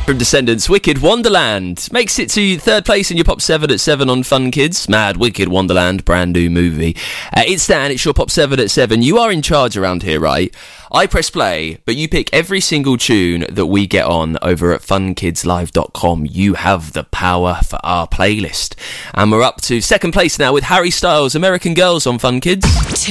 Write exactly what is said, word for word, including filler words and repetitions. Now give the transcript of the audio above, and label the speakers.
Speaker 1: From Descendants, Wicked Wonderland makes it to third place in your Pop seven at seven on Fun Kids. Mad Wicked Wonderland, brand new movie. Uh, it's Dan, it's your Pop seven at seven. You are in charge around here, right? I press play, but you pick every single tune that we get on over at fun kids live dot com. You have the power for our playlist. And we're up to second place now with Harry Styles, American Girls on Fun Kids.